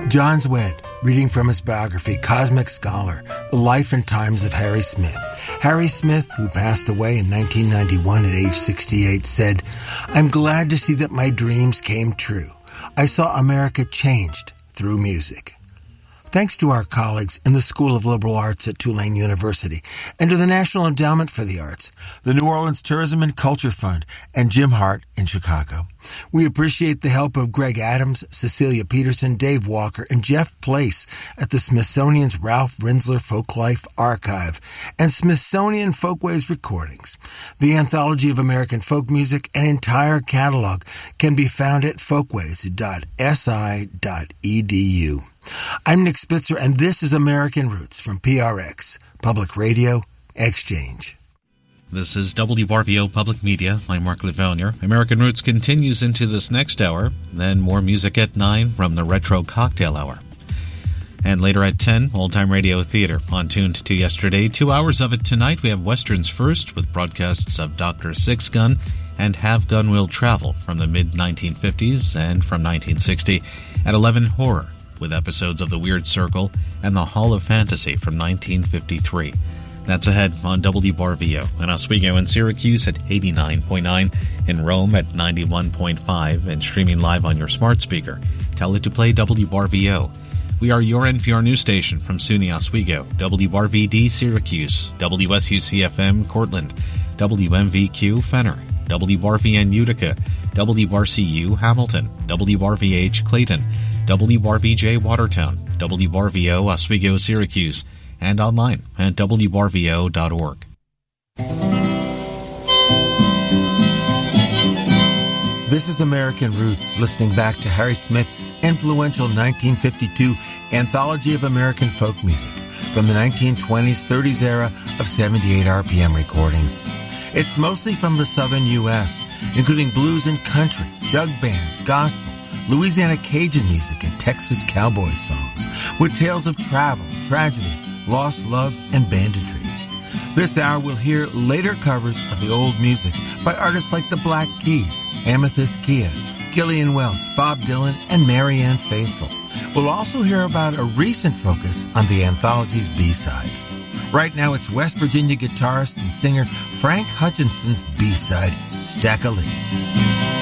John Zwed, reading from his biography, Cosmic Scholar, The Life and Times of Harry Smith. Harry Smith, who passed away in 1991 at age 68, said, "I'm glad to see that my dreams came true. I saw America changed through music." Thanks to our colleagues in the School of Liberal Arts at Tulane University and to the National Endowment for the Arts, the New Orleans Tourism and Culture Fund, and Jim Hart in Chicago. We appreciate the help of Greg Adams, Cecilia Peterson, Dave Walker, and Jeff Place at the Smithsonian's Ralph Rinsler Folklife Archive and Smithsonian Folkways Recordings. The Anthology of American Folk Music and entire catalog can be found at folkways.si.edu. I'm Nick Spitzer, and this is American Roots from PRX, Public Radio Exchange. This is WRVO Public Media. I'm Mark Livonier. American Roots continues into this next hour, then more music at 9 from the Retro Cocktail Hour. And later at 10, Old Time Radio Theater. On Tuned to Yesterday, 2 hours of it tonight. We have Westerns First with broadcasts of Dr. Six Gun and Have Gun Will Travel from the mid-1950s and from 1960. At 11, Horror, with episodes of The Weird Circle and The Hall of Fantasy from 1953. That's ahead on WRVO in Oswego and Syracuse at 89.9, in Rome at 91.5, and streaming live on your smart speaker. Tell it to play WRVO. We are your NPR news station from SUNY Oswego, WRVD Syracuse, WSUC-FM Cortland, WMVQ Fenner, WRVN Utica, WRCU Hamilton, WRVH Clayton, WRVJ Watertown, WRVO Oswego Syracuse, and online at WRVO.org. This is American Roots, listening back to Harry Smith's influential 1952 Anthology of American Folk Music from the 1920s, 30s era of 78 RPM recordings. It's mostly from the southern U.S., including blues and country, jug bands, gospel, Louisiana Cajun music, and Texas cowboy songs, with tales of travel, tragedy, lost love, and banditry. This hour we'll hear later covers of the old music by artists like the Black Keys, Amethyst Kia, Gillian Welch, Bob Dylan, and Marianne Faithfull. We'll also hear about a recent focus on the anthology's B-sides. Right now it's West Virginia guitarist and singer Frank Hutchinson's B-side, Stack-A-Lee.